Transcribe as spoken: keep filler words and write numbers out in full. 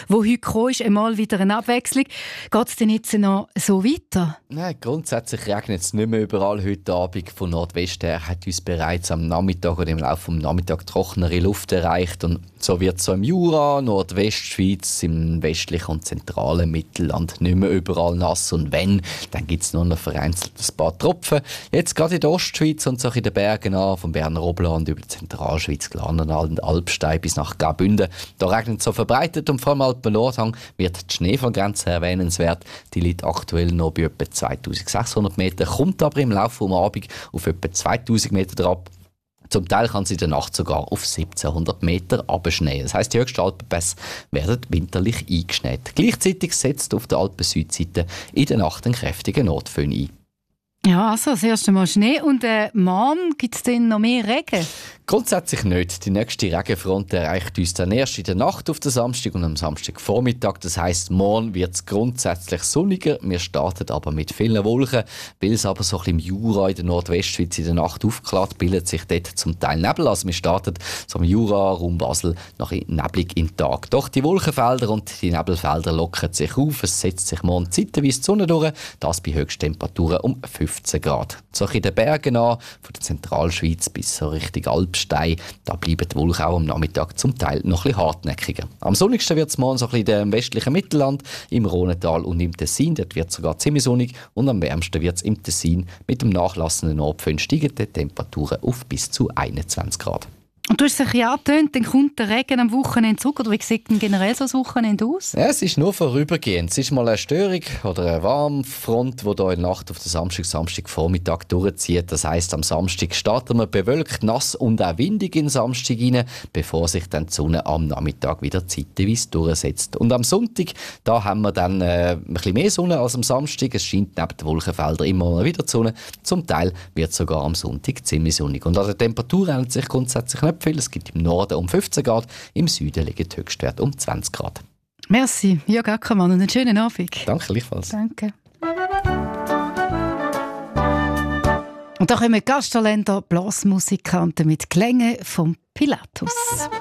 wo heute gekommen ist, einmal wieder eine Abwechslung. Geht es denn jetzt noch so weiter? Nein, grundsätzlich regnet es nicht mehr überall heute Abend. Von Nordwesten her hat uns bereits am Nachmittag oder im Laufe des Nachmittags trockenere Luft erreicht. Und so wird es so im Jura, Nordwestschweiz, im westlichen und zentralen Mittelland nicht mehr überall nass. Und wenn, dann gibt es nur noch vereinzelt ein paar Tropfen. Jetzt gerade in der Ostschweiz und so in den Bergen an, vom Berner Oberland über die Zentralschweiz, Glanenal und Alpstein bis nach Graubünden. Da regnet es so verbreitet und vor allem Alpen-Nordhang wird die Schneefallgrenze erwähnenswert. Die liegt aktuell noch bei etwa zweitausendsechshundert Meter, kommt aber im Laufe des Abends auf etwa zweitausend Meter drauf. Zum Teil kann sie in der Nacht sogar auf siebzehnhundert Meter abschneien. Das heisst, die höchsten Alpenpässe werden winterlich eingeschneit. Gleichzeitig setzt auf der Alpen-Südseite in der Nacht ein kräftiger Nordföhn ein. Ja, also das erste Mal Schnee und äh, morgen gibt es dann noch mehr Regen? Grundsätzlich nicht. Die nächste Regenfront erreicht uns dann erst in der Nacht auf den Samstag und am Samstagvormittag. Das heisst, morgen wird es grundsätzlich sonniger. Wir starten aber mit vielen Wolken. Weil es aber so ein bisschen im Jura in der Nordwestschweiz in der Nacht aufklärt, bildet sich dort zum Teil Nebel. Also wir starten so im Jura, Raum Basel, noch neblig in den Tag. Doch die Wolkenfelder und die Nebelfelder lockern sich auf. Es setzt sich morgen zeitweise die Sonne durch. Das bei Höchsttemperaturen um fünfzehn Grad. So in den Bergen an, von der Zentralschweiz bis so Richtung Alpstein, da bleiben die Wolken auch am Nachmittag zum Teil noch ein bisschen hartnäckiger. Am sonnigsten wird es morgen so ein bisschen im westlichen Mittelland, im Rhonental und im Tessin. Dort wird es sogar ziemlich sonnig und am wärmsten wird es im Tessin. Mit dem nachlassenden Nordföhn steigen die Temperaturen auf bis zu einundzwanzig Grad. Und du hast es ja angetönt, dann kommt der Regen am Wochenende zurück. Oder wie sieht denn generell so das Wochenende aus? Ja, es ist nur vorübergehend. Es ist mal eine Störung oder eine Warmfront, die hier in der Nacht auf den Samstag, Samstagvormittag durchzieht. Das heisst, am Samstag starten wir bewölkt, nass und auch windig in den Samstag rein, bevor sich dann die Sonne am Nachmittag wieder zeitweise durchsetzt. Und am Sonntag, da haben wir dann äh, ein bisschen mehr Sonne als am Samstag. Es scheint neben den Wolkenfeldern immer mal wieder die Sonne. Zum Teil wird es sogar am Sonntag ziemlich sonnig. Und an der Temperatur ändert sich grundsätzlich nicht viel. Es gibt im Norden um fünfzehn Grad, im Süden liegen die Höchstwerte um zwanzig Grad. Merci, Jörg Ackermann, und einen schönen Abend. Danke, gleichfalls. Danke. Und da kommen Gasttalente, Blasmusikanten mit Klängen vom Pilatus.